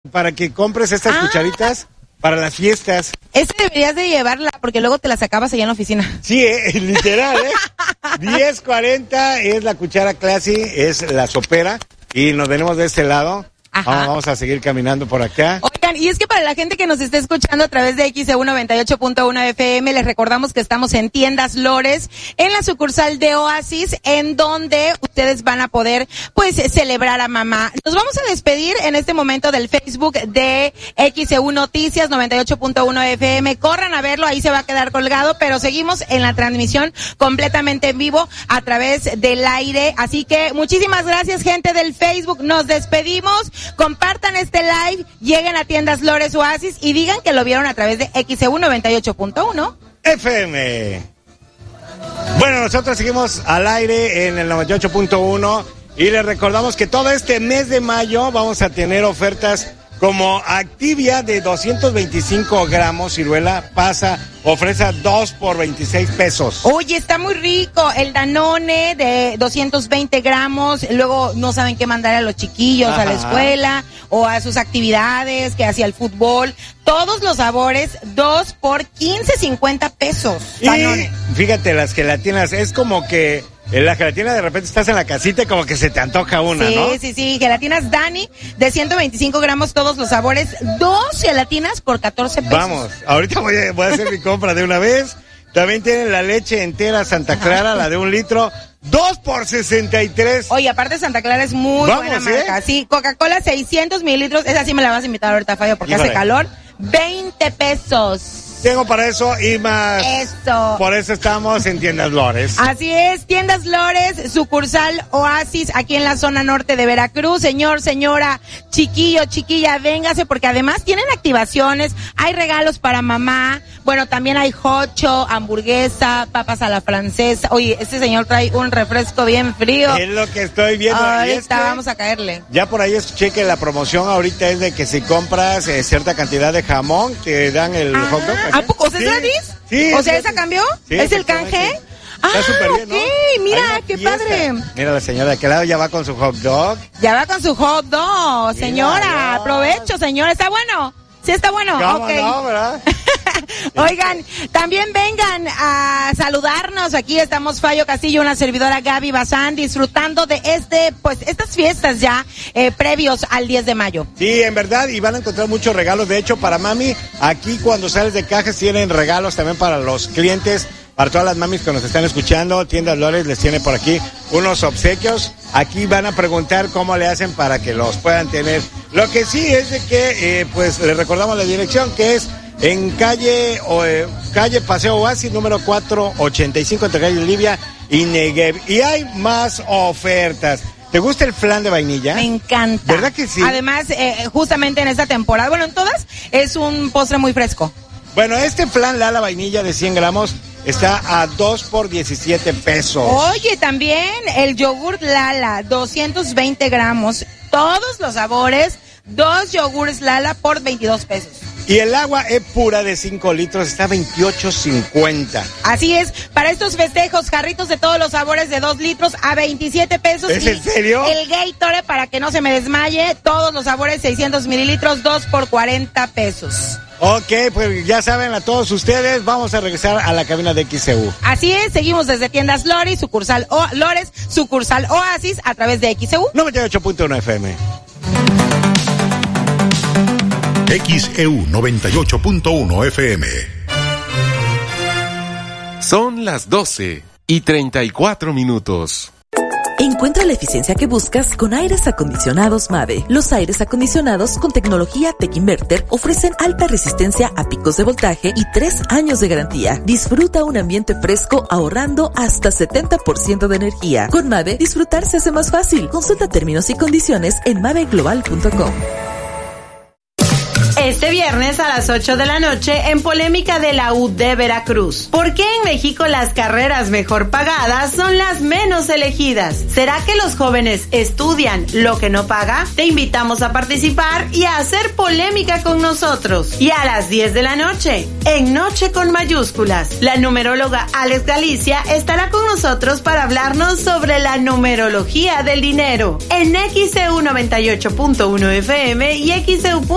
para que compres estas cucharitas para las fiestas. Ese deberías de llevarla porque luego te la sacabas allá en la oficina. Sí, literal, 10.40 es la cuchara Classy, es la sopera y nos venimos de este lado. Vamos a seguir caminando por acá. Oigan, y es que para la gente que nos está escuchando a través de XEU 98.1 FM, les recordamos que estamos en Tiendas Lores, en la sucursal de Oasis, en donde ustedes van a poder, pues, celebrar a mamá. Nos vamos a despedir en este momento del Facebook de XEU Noticias 98.1 FM. Corran a verlo, ahí se va a quedar colgado, pero seguimos en la transmisión completamente en vivo a través del aire. Así que muchísimas gracias, gente del Facebook. Nos despedimos. Compartan este live, lleguen a Tiendas Lores Oasis y digan que lo vieron a través de XEU 98.1 FM. Bueno, nosotros seguimos al aire en el 98.1 y les recordamos que todo este mes de mayo vamos a tener ofertas como Activia de 225 gramos, ciruela, pasa, ofrece 2 por 26 pesos. Oye, está muy rico. El Danone de 220 gramos, luego no saben qué mandar a los chiquillos a la escuela o a sus actividades, que hacia el fútbol. Todos los sabores, 2 por 15.50 pesos. Danone. Y fíjate, las gelatinas, es como que en la gelatina de repente estás en la casita y como que se te antoja una, ¿no? Sí, gelatinas Dani de 125 gramos, todos los sabores, 2 gelatinas por 14 pesos. Vamos, ahorita voy a hacer mi compra de una vez. También tienen la leche entera Santa Clara, la de 1 litro, 2 por 63. Oye, aparte Santa Clara es muy buena marca. Sí, Coca-Cola 600 mililitros, esa sí me la vas a invitar ahorita, Fabio, porque hace calor. 20 pesos. Tengo para eso y más. Eso. Por eso estamos en Tiendas Lores. Así es, Tiendas Lores, sucursal Oasis, aquí en la zona norte de Veracruz. Señor, señora, chiquillo, chiquilla, véngase, porque además tienen activaciones, hay regalos para mamá. Bueno, también hay jocho, hamburguesa, papas a la francesa. Oye, este señor trae un refresco bien frío. Es lo que estoy viendo. Ahorita vamos a caerle. Ya por ahí escuché que la promoción ahorita es de que si compras cierta cantidad de jamón, te dan el hot dog. ¿A poco? ¿O sea, es gratis? Sí. O sea, ¿esa cambió? Sí, ¿Es el canje? Está súper bien, ¿no? Mira, qué padre. Mira, la señora de aquel lado ya va con su hot dog. Ya va con su hot dog, señora. Mira. Aprovecho, señora. ¿Está bueno? Sí, está bueno. ¿Cómo no, verdad? Oigan, también vengan a saludarnos. Aquí estamos Fayo Castillo, una servidora Gaby Bazán, disfrutando de estas fiestas ya previos al 10 de mayo. Sí, en verdad, y van a encontrar muchos regalos. De hecho, para mami, aquí cuando sales de cajas tienen regalos también para los clientes. Para todas las mamis que nos están escuchando, Tiendas Lores les tiene por aquí unos obsequios. Aquí van a preguntar cómo le hacen para que los puedan tener. Lo que sí es de que, pues, les recordamos la dirección, que es en calle Paseo Oasis, número 485, entre calle Libia y Negev. Y hay más ofertas. ¿Te gusta el flan de vainilla? Me encanta. ¿Verdad que sí? Además, justamente en esta temporada, bueno, en todas, es un postre muy fresco. Bueno, este flan Lala vainilla de 100 gramos está a 2 por 17 pesos. Oye, también el yogurt Lala, 220 gramos, todos los sabores, 2 yogurts Lala por 22 pesos. Y el agua pura de 5 litros está a 28.50. Así es, para estos festejos, jarritos de todos los sabores de 2 litros a 27 pesos. ¿Es en serio? El Gatorade, para que no se me desmaye, todos los sabores 600 mililitros, 2 por 40 pesos. Ok, pues ya saben, a todos ustedes, vamos a regresar a la cabina de XEU. Así es, seguimos desde Tiendas Lores, sucursal Oasis, a través de XEU 98.1 FM. XEU 98.1 FM. Son las 12:34. Encuentra la eficiencia que buscas con aires acondicionados Mave. Los aires acondicionados con tecnología Tech Inverter ofrecen alta resistencia a picos de voltaje y 3 años de garantía. Disfruta un ambiente fresco ahorrando hasta 70% de energía. Con Mave, disfrutar se hace más fácil. Consulta términos y condiciones en maveglobal.com. Este viernes a las 8 de la noche en Polémica de la UD Veracruz. ¿Por qué en México las carreras mejor pagadas son las menos elegidas? ¿Será que los jóvenes estudian lo que no paga? Te invitamos a participar y a hacer polémica con nosotros. Y a las 10 de la noche, en Noche con Mayúsculas, la numeróloga Alex Galicia estará con nosotros para hablarnos sobre la numerología del dinero. En XEU 98.1 FM y XEU